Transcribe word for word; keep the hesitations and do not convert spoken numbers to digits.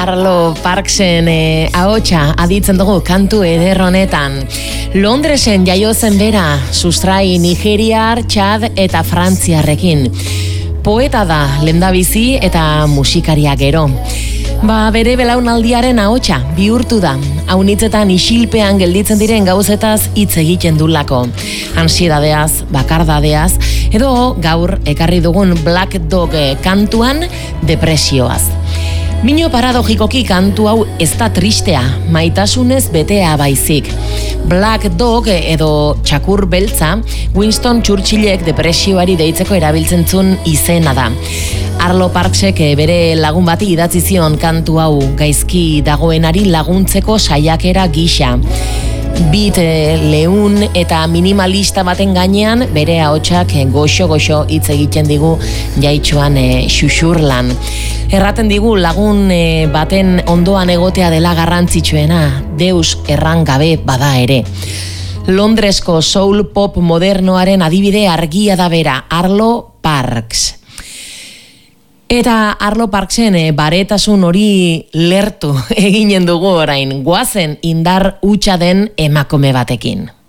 Arlo Parksen e, ahotsa aditzen dugu kantu eder honetan. Londresen jaio zen bera, sustrai Nigeriar, Txad eta Frantziarrekin. Poeta da, lehendabizi eta musikaria gero. Ba, bere belaunaldiaren ahotsa bihurtu da. Haunitzetan isilpean gelditzen diren gauzetaz hitz egiten dulako. Ansiedadeaz, bakardadeaz, edo gaur ekarri dugun Black Dog kantuan depresioaz. Mino paradogikoki kantu hau ez da tristea, maitasunez betea baizik. Black Dog edo txakur beltza, Winston Churchillek depresioari deitzeko erabiltzen zuen izena da. Arlo Parksek bere lagun bati idatzi zion kantu hau gaizki dagoenari laguntzeko saiakera gisa. Beat leun eta minimalista baten gainean bere ahotsak goxo-goxo hitz egiten digu jaitxoan e, xuxurlan. Erraten digu lagun e, baten ondoan egotea dela garrantzitsuena, deus erran gabe bada ere. Londresko soul pop modernoaren adibide argia da bera, Arlo Parks. Eta Arlo Parksen e, baretasun hori lertu eginen dugu orain, goazen indar hutsa den emakume batekin.